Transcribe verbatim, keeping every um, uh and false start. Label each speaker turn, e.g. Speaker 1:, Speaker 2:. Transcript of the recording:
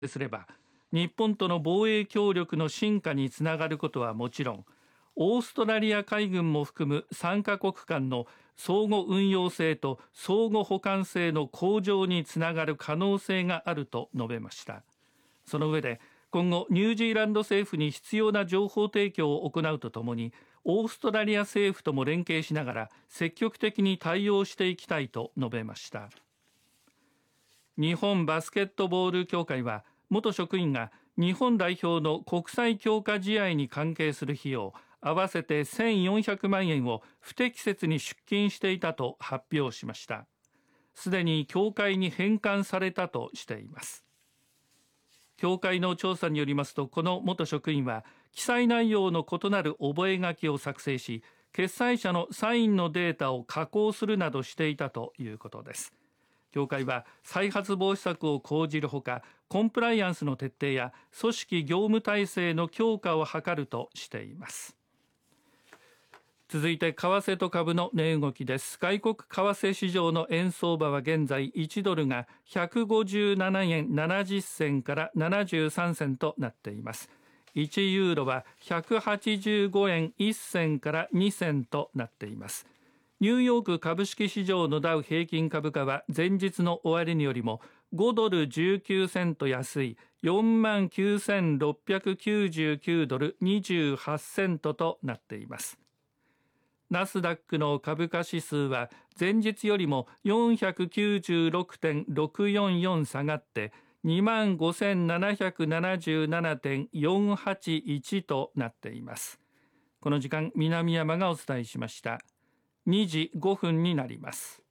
Speaker 1: すれば日本との防衛協力の深化につながることはもちろん、オーストラリア海軍も含むさんカ国間の相互運用性と相互補完性の向上につながる可能性があると述べました。その上で、今後ニュージーランド政府に必要な情報提供を行うとともに、オーストラリア政府とも連携しながら積極的に対応していきたいと述べました。日本バスケットボール協会は、元職員が日本代表の国際強化試合に関係する費用合わせてせんよんひゃくまんえんを不適切に出金していたと発表しました。すでに協会に返還されたとしています。協会の調査によりますと、この元職員は記載内容の異なる覚書を作成し、決裁者のサインのデータを加工するなどしていたということです。協会は再発防止策を講じるほか、コンプライアンスの徹底や組織業務体制の強化を図るとしています。続いて為替と株の値動きです。外国為替市場の円相場は現在いちドルがひゃくごじゅうななえんななじゅっせんからななじゅうさんせんとなっています。いちユーロはひゃくはちじゅうごえんいっせんからにせんとなっています。ニューヨーク株式市場のダウ平均株価は前日の終値よりもごドルじゅうきゅうセント安い よんまんきゅうせんろっぴゃくきゅうじゅうきゅうドルにじゅうはちセントとなっています。ナスダックの株価指数は前日よりも よんひゃくきゅうじゅうろくてんろくよんよん 下がって にまんごせんななひゃくななじゅうななてんよんはちいち となっています。この時間、南山がお伝えしました。にじごふんになります。